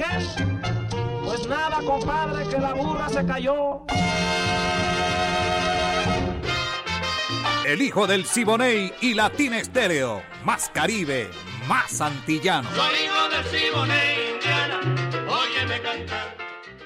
Pues nada, compadre, que la burra se cayó. El hijo del Siboney y Latina Estéreo. Más Caribe, más antillano. Soy hijo del Siboney, Indiana, óyeme cantar.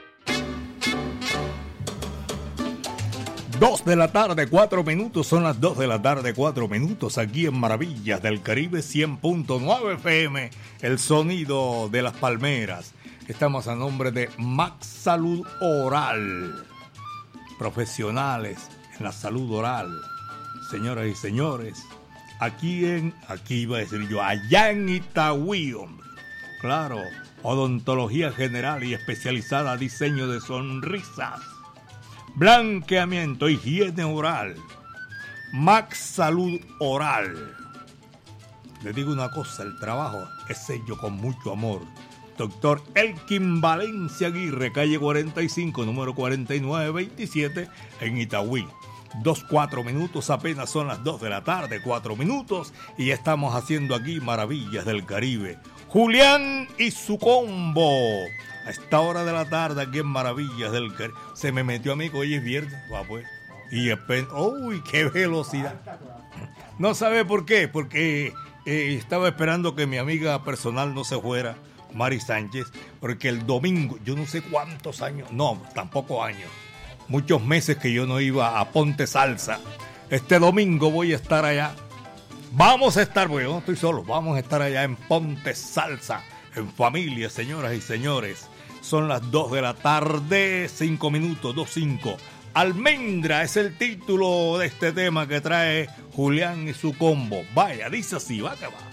2 de la tarde, 4 minutos, son las 2 de la tarde, 4 minutos, aquí en Maravillas del Caribe 100.9 FM, el sonido de las palmeras. Estamos a nombre de Max Salud Oral, profesionales en la salud oral. Señoras y señores, aquí iba a decir yo, allá en Itagüí, hombre. Claro, odontología general y especializada, diseño de sonrisas, blanqueamiento, higiene oral. Max Salud Oral. Les digo una cosa, el trabajo es hecho con mucho amor. Doctor Elkin Valencia Aguirre, calle 45, número 4927, en Itagüí. 4 minutos, apenas son las 2 de la tarde, 4 minutos, y ya estamos haciendo aquí Maravillas del Caribe. Julián y su combo. A esta hora de la tarde aquí en Maravillas del Caribe. Se me metió a mí que hoy es viernes. Va pues. Y ¡uy, qué velocidad! No sabe por qué. Porque estaba esperando que mi amiga personal no se fuera, Mari Sánchez. Porque el domingo, yo no sé cuántos años, no, tampoco años, muchos meses que yo no iba a Ponte Salsa. Este domingo voy a estar allá. Vamos a estar, porque yo no estoy solo. Vamos a estar allá en Ponte Salsa. En familia, señoras y señores. Son las 2 de la tarde, 5 minutos, 2:05. Almendra es el título de este tema que trae Julián y su combo. Vaya, dice así, va que va.